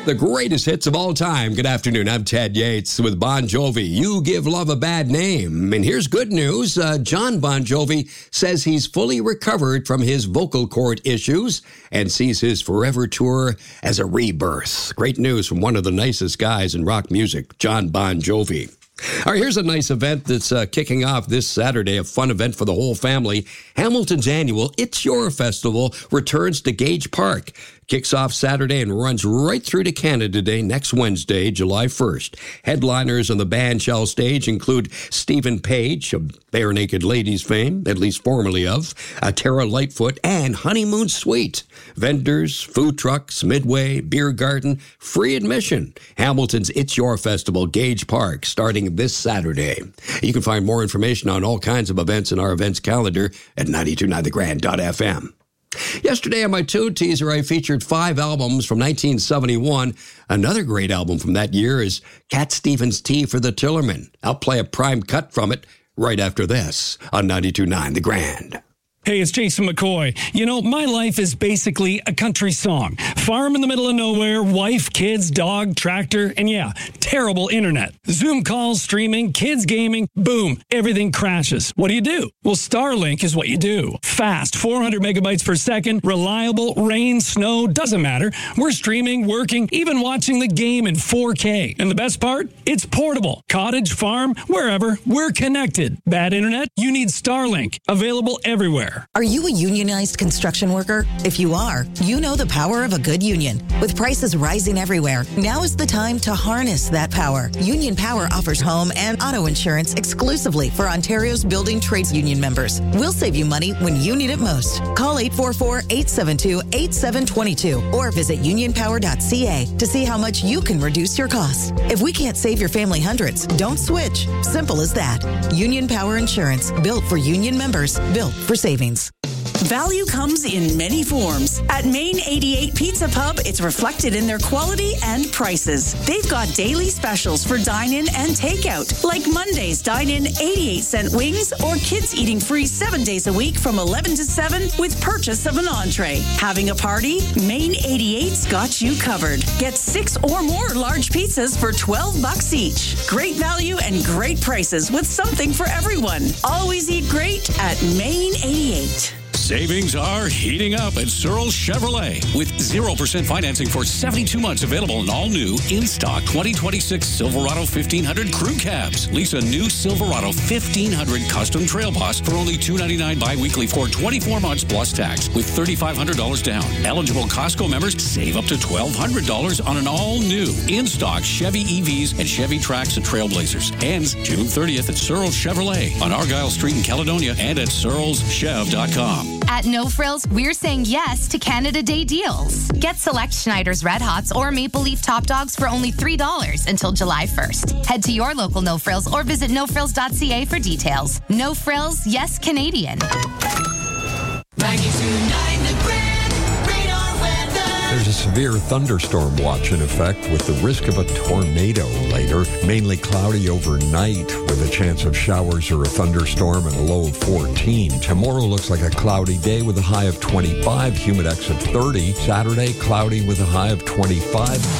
The greatest hits of all time. Good afternoon. I'm Ted Yates with Bon Jovi. You give love a bad name. And here's good news. John Bon Jovi says he's fully recovered from his vocal cord issues and sees his Forever tour as a rebirth. Great news from one of the nicest guys in rock music, John Bon Jovi. All right, here's a nice event that's kicking off this Saturday, a fun event for the whole family. Hamilton's annual It's Your Festival returns to Gage Park. Kicks off Saturday and runs right through to Canada Day next Wednesday, July 1st. Headliners on the band shell stage include Stephen Page, of Bare Naked Ladies fame, at least formerly of, Tara Lightfoot, and Honeymoon Suite. Vendors, food trucks, Midway, beer garden, free admission. Hamilton's It's Your Festival, Gage Park, starting this Saturday. You can find more information on all kinds of events in our events calendar at 929thegrand.fm. Yesterday on my Tune Teaser, I featured 5 albums from 1971. Another great album from that year is Cat Stevens' Tea for the Tillerman. I'll play a prime cut from it right after this on 92.9 The Grand. Hey, it's Jason McCoy. You know, my life is basically a country song. Farm in the middle of nowhere, wife, kids, dog, tractor, and yeah, terrible internet. Zoom calls, streaming, kids gaming, boom, everything crashes. What do? Well, Starlink is what you do. Fast, 400 megabytes per second, reliable, rain, snow, doesn't matter. We're streaming, working, even watching the game in 4K. And the best part? It's portable. Cottage, farm, wherever, we're connected. Bad internet? You need Starlink. Available everywhere. Are you a unionized construction worker? If you are, you know the power of a good union. With prices rising everywhere, now is the time to harness that power. Union Power offers home and auto insurance exclusively for Ontario's building trades union members. We'll save you money when you need it most. Call 844-872-8722 or visit unionpower.ca to see how much you can reduce your costs. If we can't save your family hundreds, don't switch. Simple as that. Union Power Insurance, built for union members, built for savings. Value comes in many forms. At Main 88 Pizza Pub, it's reflected in their quality and prices. They've got daily specials for dine-in and takeout, like Monday's dine-in 88-cent wings or kids eating free 7 days a week from 11 to 7 with purchase of an entree. Having a party? Main 88's got you covered. Get 6 or more large pizzas for $12 each. Great value and great prices with something for everyone. Always eat great at Main 88. Savings are heating up at Searles Chevrolet with 0% financing for 72 months available in all new in-stock 2026 Silverado 1500 crew cabs. Lease a new Silverado 1500 custom Trail Boss for only $299 bi-weekly for 24 months plus tax with $3,500 down. Eligible Costco members save up to $1,200 on an all-new in-stock Chevy EVs and Chevy Trax and Trailblazers. Ends June 30th at Searles Chevrolet on Argyle Street in Caledonia and at searleschev.com. At No Frills, we're saying yes to Canada Day deals. Get select Schneider's Red Hots or Maple Leaf Top Dogs for only $3 until July 1st. Head to your local No Frills or visit nofrills.ca for details. No Frills, yes Canadian. 92.9 The Grand, radar weather. There's a severe thunderstorm watch in effect with the risk of a tornado later. Mainly cloudy overnight with a chance of showers or a thunderstorm and a low of 14. Tomorrow looks like a cloudy day with a high of 25, humidex of 30. Saturday, cloudy with a high of 25.